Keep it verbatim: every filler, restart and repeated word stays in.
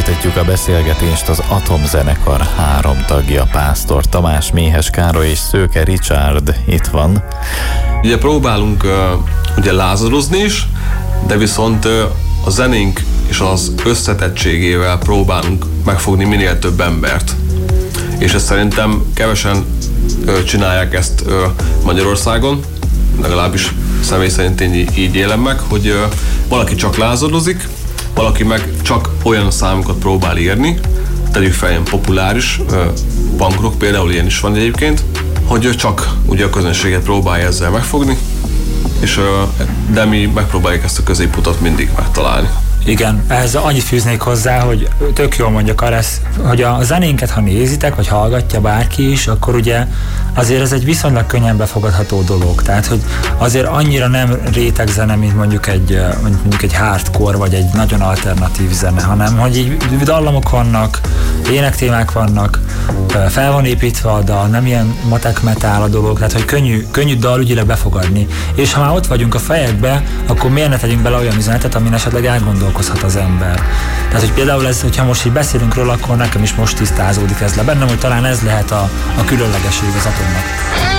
folytatjuk a beszélgetést. Az Atomzenekar három tagja, Pásztor Tamás, Méhes Károly és Szőke Richard itt van. Ugye próbálunk uh, ugye lázadozni is, de viszont uh, a zenénk és az összetettségével próbálunk megfogni minél több embert. És ezt szerintem kevesen uh, csinálják ezt uh, Magyarországon, legalábbis személy szerint én így élem meg, hogy uh, valaki csak lázadozik, valaki meg csak olyan számokat próbál írni, tegyük fel ilyen populáris uh, punk rock, például ilyen is van egyébként, hogy ő csak ugye a közönséget próbálja ezzel megfogni, és, uh, de mi megpróbáljuk ezt a középutat mindig megtalálni. Igen, ehhez annyit fűznék hozzá, hogy tök jól mondja Karesz, hogy a zenénket, ha nézitek, vagy hallgatja bárki is, akkor ugye azért ez egy viszonylag könnyen befogadható dolog. Tehát, hogy azért annyira nem réteg zene, mint mondjuk egy, mondjuk egy hardcore, vagy egy nagyon alternatív zene, hanem hogy így dallamok vannak, énektémák vannak, fel van építve a dal, nem ilyen matek metál a dolog, tehát hogy könnyű, könnyű dal ügyileg befogadni. És ha már ott vagyunk a fejekbe, akkor miért ne tegyünk bele olyan üzenetet, amin esetleg elgondolkozhat az ember. Tehát, hogy például ez, hogyha most így beszélünk róla, akkor nekem is most tisztázódik ez le bennem, hogy talán ez lehet a, a különlegesség az Atomnak.